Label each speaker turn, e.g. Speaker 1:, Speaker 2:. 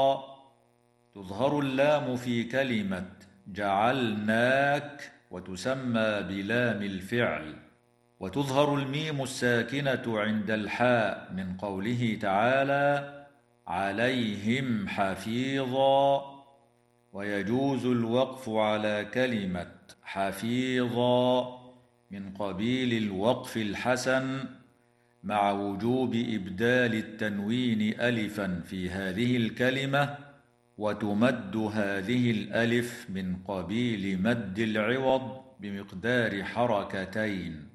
Speaker 1: تظهر اللام في كلمة جعلناك وتسمى بلام الفعل، وتظهر الميم الساكنة عند الحاء من قوله تعالى عليهم حفيظا. ويجوز الوقف على كلمة حفيظا من قبيل الوقف الحسن، مع وجوب إبدال التنوين ألفا في هذه الكلمة، وتمد هذه الألف من قبيل مد العوض بمقدار حركتين.